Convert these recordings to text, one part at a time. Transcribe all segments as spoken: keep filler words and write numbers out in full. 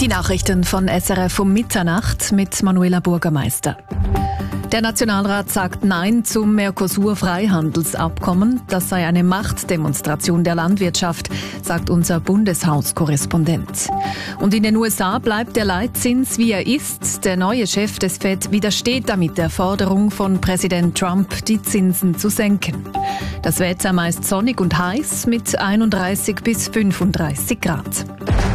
Die Nachrichten von S R F um Mitternacht mit Manuela Burgermeister. Der Nationalrat sagt Nein zum Mercosur-Freihandelsabkommen. Das sei eine Machtdemonstration der Landwirtschaft, sagt unser Bundeshauskorrespondent. Und in den U S A bleibt der Leitzins, wie er ist. Der neue Chef des Fed widersteht damit der Forderung von Präsident Trump, die Zinsen zu senken. Das Wetter meist sonnig und heiß mit einunddreißig bis fünfunddreißig Grad.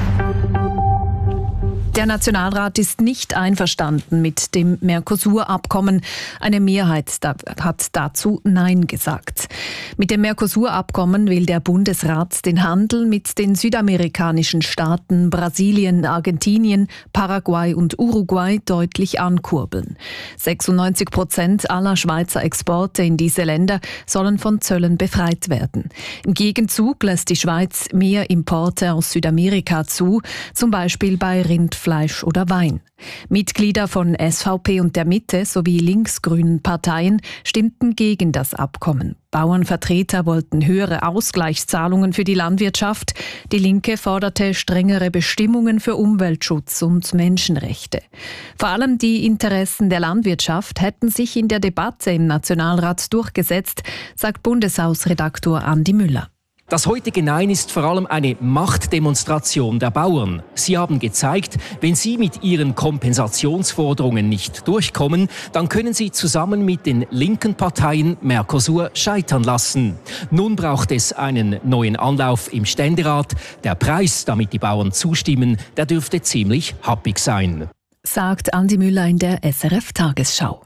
Der Nationalrat ist nicht einverstanden mit dem Mercosur-Abkommen. Eine Mehrheit hat dazu Nein gesagt. Mit dem Mercosur-Abkommen will der Bundesrat den Handel mit den südamerikanischen Staaten Brasilien, Argentinien, Paraguay und Uruguay deutlich ankurbeln. sechsundneunzig Prozent aller Schweizer Exporte in diese Länder sollen von Zöllen befreit werden. Im Gegenzug lässt die Schweiz mehr Importe aus Südamerika zu, zum Beispiel bei Rindfleisch Fleisch oder Wein. Mitglieder von S V P und der Mitte sowie linksgrünen Parteien stimmten gegen das Abkommen. Bauernvertreter wollten höhere Ausgleichszahlungen für die Landwirtschaft. Die Linke forderte strengere Bestimmungen für Umweltschutz und Menschenrechte. Vor allem die Interessen der Landwirtschaft hätten sich in der Debatte im Nationalrat durchgesetzt, sagt Bundeshausredaktor Andi Müller. Das heutige Nein ist vor allem eine Machtdemonstration der Bauern. Sie haben gezeigt, wenn sie mit ihren Kompensationsforderungen nicht durchkommen, dann können sie zusammen mit den linken Parteien Mercosur scheitern lassen. Nun braucht es einen neuen Anlauf im Ständerat. Der Preis, damit die Bauern zustimmen, der dürfte ziemlich happig sein, sagt Andi Müller in der S R F-Tagesschau.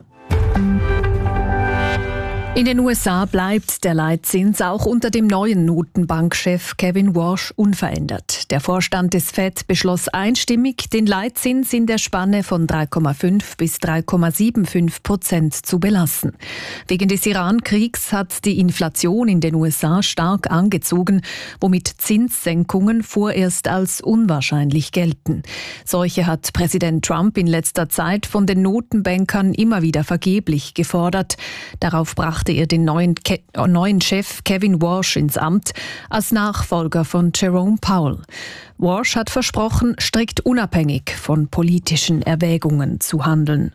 In den U S A bleibt der Leitzins auch unter dem neuen Notenbankchef Kevin Warsh unverändert. Der Vorstand des Fed beschloss einstimmig, den Leitzins in der Spanne von drei Komma fünf bis drei Komma fünfundsiebzig Prozent zu belassen. Wegen des Iran-Kriegs hat die Inflation in den U S A stark angezogen, womit Zinssenkungen vorerst als unwahrscheinlich gelten. Solche hat Präsident Trump in letzter Zeit von den Notenbankern immer wieder vergeblich gefordert. Darauf brachte er den neuen, Ke- neuen Chef Kevin Warsh ins Amt als Nachfolger von Jerome Powell. Warsh hat versprochen, strikt unabhängig von politischen Erwägungen zu handeln.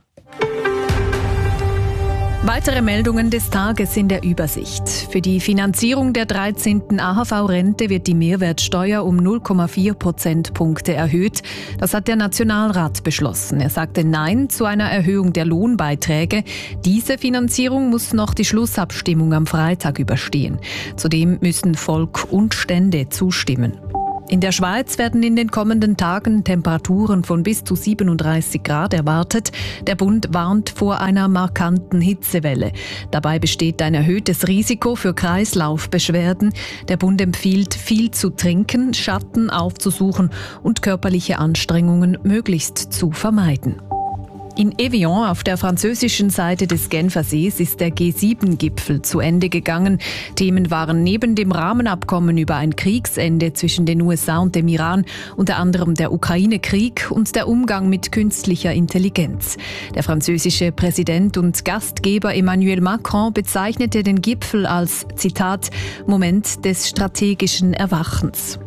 Weitere Meldungen des Tages in der Übersicht. Für die Finanzierung der dreizehnten A H V-Rente wird die Mehrwertsteuer um null Komma vier Prozentpunkte erhöht. Das hat der Nationalrat beschlossen. Er sagte Nein zu einer Erhöhung der Lohnbeiträge. Diese Finanzierung muss noch die Schlussabstimmung am Freitag überstehen. Zudem müssen Volk und Stände zustimmen. In der Schweiz werden in den kommenden Tagen Temperaturen von bis zu siebenunddreißig Grad erwartet. Der Bund warnt vor einer markanten Hitzewelle. Dabei besteht ein erhöhtes Risiko für Kreislaufbeschwerden. Der Bund empfiehlt, viel zu trinken, Schatten aufzusuchen und körperliche Anstrengungen möglichst zu vermeiden. In Evian auf der französischen Seite des Genfersees ist der G sieben Gipfel zu Ende gegangen. Themen waren neben dem Rahmenabkommen über ein Kriegsende zwischen den U S A und dem Iran unter anderem der Ukraine-Krieg und der Umgang mit künstlicher Intelligenz. Der französische Präsident und Gastgeber Emmanuel Macron bezeichnete den Gipfel als, Zitat, Moment des strategischen Erwachens.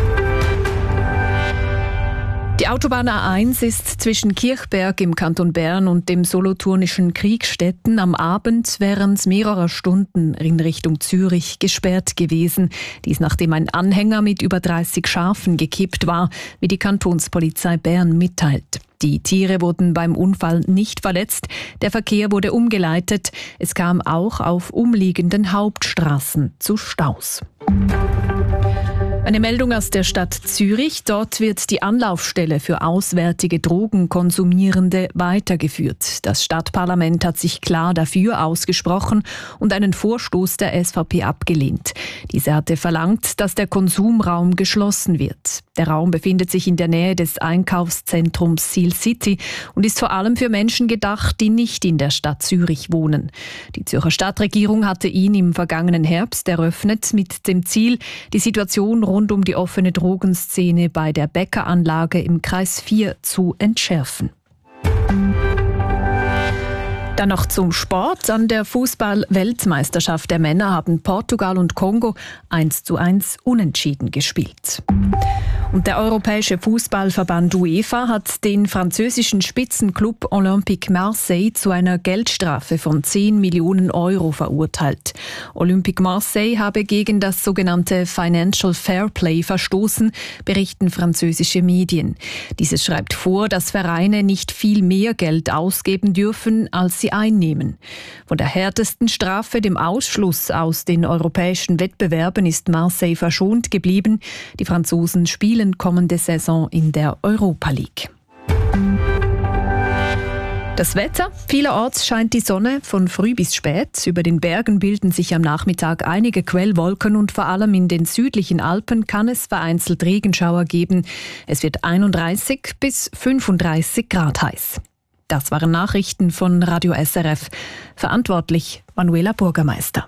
Die Autobahn A eins ist zwischen Kirchberg im Kanton Bern und dem solothurnischen Kriegstetten am Abend während mehrerer Stunden in Richtung Zürich gesperrt gewesen. Dies nachdem ein Anhänger mit über dreißig Schafen gekippt war, wie die Kantonspolizei Bern mitteilt. Die Tiere wurden beim Unfall nicht verletzt. Der Verkehr wurde umgeleitet. Es kam auch auf umliegenden Hauptstraßen zu Staus. Eine Meldung aus der Stadt Zürich. Dort wird die Anlaufstelle für auswärtige Drogenkonsumierende weitergeführt. Das Stadtparlament hat sich klar dafür ausgesprochen und einen Vorstoß der S V P abgelehnt. Diese hatte verlangt, dass der Konsumraum geschlossen wird. Der Raum befindet sich in der Nähe des Einkaufszentrums Seal City und ist vor allem für Menschen gedacht, die nicht in der Stadt Zürich wohnen. Die Zürcher Stadtregierung hatte ihn im vergangenen Herbst eröffnet mit dem Ziel, die Situation rund um die offene Drogenszene bei der Bäckeranlage im Kreis vier zu entschärfen. Dann noch zum Sport. An der Fußball-Weltmeisterschaft der Männer haben Portugal und Kongo eins zu eins unentschieden gespielt. Und der Europäische Fußballverband UEFA hat den französischen Spitzenklub Olympique Marseille zu einer Geldstrafe von zehn Millionen Euro verurteilt. Olympique Marseille habe gegen das sogenannte Financial Fair Play verstoßen, berichten französische Medien. Dieses schreibt vor, dass Vereine nicht viel mehr Geld ausgeben dürfen, als sie einnehmen. Von der härtesten Strafe, dem Ausschluss aus den europäischen Wettbewerben, ist Marseille verschont geblieben. Die Franzosen spielen kommende Saison in der Europa League. Das Wetter. Vielerorts scheint die Sonne von früh bis spät. Über den Bergen bilden sich am Nachmittag einige Quellwolken und vor allem in den südlichen Alpen kann es vereinzelt Regenschauer geben. Es wird einunddreißig bis fünfunddreißig Grad heiß. Das waren Nachrichten von Radio S R F. Verantwortlich Manuela Burgermeister.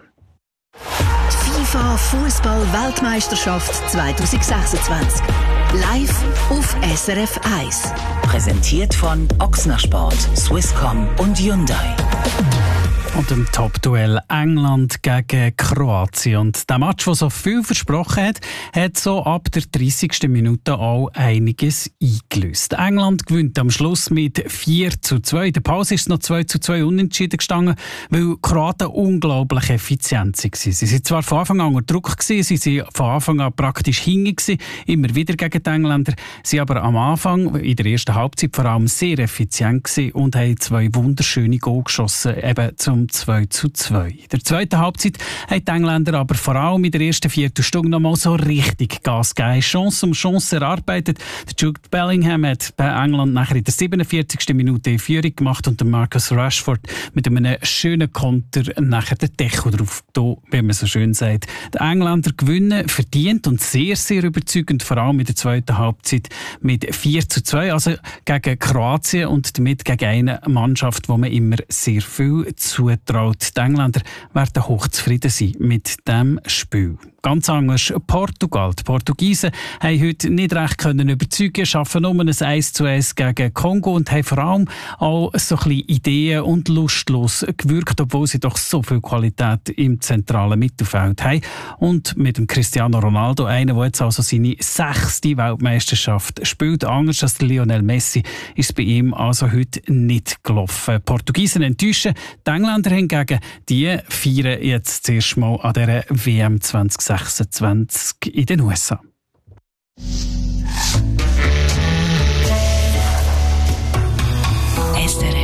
FIFA Fußball-Weltmeisterschaft zwanzig sechsundzwanzig. Live auf S R F eins. Präsentiert von Ochsner Sport, Swisscom und Hyundai. Und im Top-Duell England gegen Kroatien. Und der Match, der so viel versprochen hat, hat so ab der dreißigsten Minute auch einiges eingelöst. England gewinnt am Schluss mit vier zu zwei. In der Pause ist es noch zwei zu zwei unentschieden gestanden, weil Kroaten unglaublich effizient waren. Sie waren zwar von Anfang an unter Druck, sie waren von Anfang an praktisch hinten, immer wieder gegen die Engländer, sie aber am Anfang, in der ersten Halbzeit vor allem sehr effizient gewesen und haben zwei wunderschöne Goal geschossen, eben zum zwei zu zwei. In der zweiten Halbzeit haben die Engländer aber vor allem in der ersten Viertelstunde noch mal so richtig Gas gegeben. Chance um Chance erarbeitet. Der Jude Bellingham hat bei England nachher in der siebenundvierzigsten Minute in Führung gemacht und der Marcus Rashford mit einem schönen Konter nachher den Deckel drauf getan, wie man so schön sagt. Die Engländer gewinnen verdient und sehr, sehr überzeugend, vor allem in der zweiten Halbzeit mit vier zu zwei, also gegen Kroatien und damit gegen eine Mannschaft, wo man immer sehr viel zutraut. Die Engländer werden hochzufrieden sein mit diesem Spiel. Ganz anders Portugal. Die Portugiesen haben heute nicht recht können überzeugen, schaffen nur ein eins zu eins gegen Kongo und haben vor allem auch so ein bisschen Ideen und lustlos gewirkt, obwohl sie doch so viel Qualität im zentralen Mittelfeld haben. Und mit dem Cristiano Ronaldo, einer, der jetzt also seine sechste Weltmeisterschaft spielt, anders als Lionel Messi, ist es bei ihm also heute nicht gelaufen. Die Portugiesen enttäuschen, die Engländer hingegen, die feiern jetzt zuerst mal an dieser W M zwanzig sechsundzwanzig in den U S A. S R F